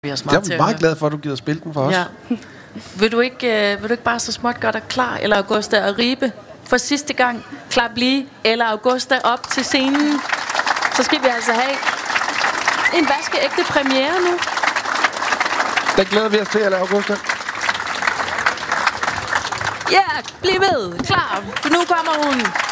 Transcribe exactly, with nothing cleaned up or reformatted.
Vi er Jeg er meget glad for, at du gider spille den for os. Ja. Vil du ikke, øh, vil du ikke bare så småt gøre dig klar, eller Augusta og Ribe for sidste gang? Klar blive, eller Augusta op til scenen. Så skal vi altså have en vaskeægte premiere nu. Den glæder vi os til, eller Augusta? Ja, bliv ved. Klar, for nu kommer hun.